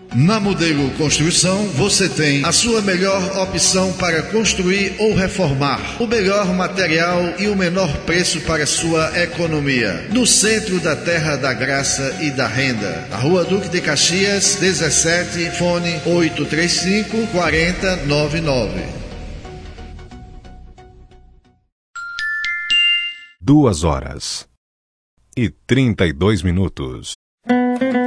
Na Modelo Construção, você tem a sua melhor opção para construir ou reformar. O melhor material e o menor preço para sua economia. No centro da Terra da Graça e da Renda. Na Rua Duque de Caxias, 17, fone 835-4099. 2 horas e 32 minutos.